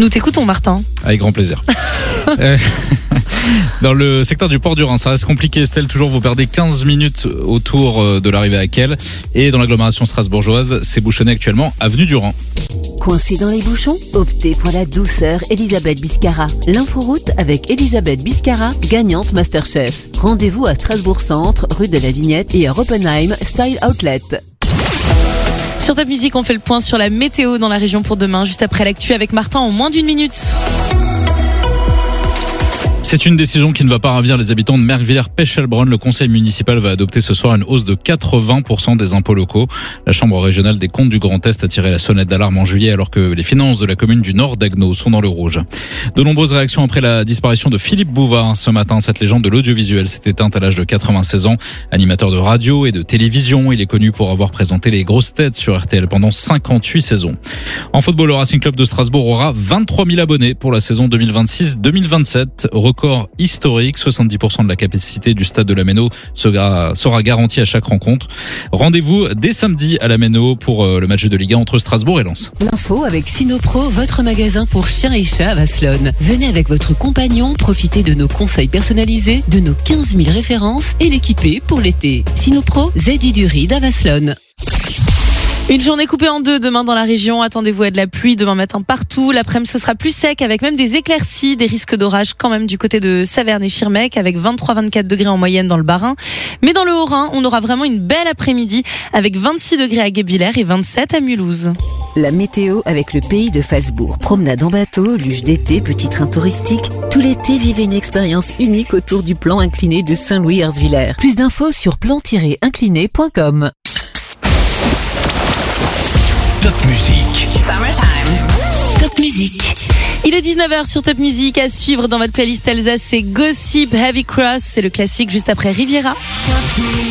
Nous t'écoutons, Martin. Avec grand plaisir. Dans le secteur du port du Rhin, ça reste compliqué, Estelle. Toujours, vous perdez 15 minutes autour de l'arrivée à Kehl. Et dans l'agglomération strasbourgeoise, c'est bouchonné actuellement avenue du Rhin. Coincé dans les bouchons? Optez pour la douceur Elisabeth Biscara. L'inforoute avec Elisabeth Biscara, gagnante Masterchef. Rendez-vous à Strasbourg Centre, rue de la Vignette et à Oppenheim Style Outlet. Sur Top Music, on fait le point sur la météo dans la région pour demain, juste après l'actu avec Martin en moins d'une minute. C'est une décision qui ne va pas ravir les habitants de Merquevillers-Pechelbronn. Le conseil municipal va adopter ce soir une hausse de 80% des impôts locaux. La chambre régionale des comptes du Grand Est a tiré la sonnette d'alarme en juillet alors que les finances de la commune du Nord d'Agneaux sont dans le rouge. De nombreuses réactions après la disparition de Philippe Bouvard. Ce matin, cette légende de l'audiovisuel s'est éteinte à l'âge de 96 ans. Animateur de radio et de télévision, il est connu pour avoir présenté les grosses têtes sur RTL pendant 58 saisons. En football, le Racing Club de Strasbourg aura 23 000 abonnés pour la saison 2026-2027. Record historique, 70% de la capacité du stade de la Méno sera garantie à chaque rencontre. Rendez-vous dès samedi à la Méno pour le match de Ligue 1 entre Strasbourg et Lens. L'info avec Sinopro, votre magasin pour chiens et chats à Vasselonne. Venez avec votre compagnon, profitez de nos conseils personnalisés, de nos 15 000 références et l'équiper pour l'été. Sinopro, Zedi du Ride à Vasselonne. Une journée coupée en deux demain dans la région. Attendez-vous à de la pluie demain matin partout. L'après-midi, ce sera plus sec avec même des éclaircies, des risques d'orage quand même du côté de Saverne et Schirmeck avec 23-24 degrés en moyenne dans le Bas-Rhin. Mais dans le Haut-Rhin, on aura vraiment une belle après-midi avec 26 degrés à Guebwiller et 27 à Mulhouse. La météo avec le pays de Falsbourg. Promenade en bateau, luge d'été, petit train touristique. Tout l'été, vivez une expérience unique autour du plan incliné de Saint-Louis-Herzviller. Plus d'infos sur plan-incliné.com. Top Music. Summertime. Top Music. Il est 19h sur Top Music. À suivre dans votre playlist Alsace, c'est Gossip Heavy Cross. C'est le classique juste après Riviera.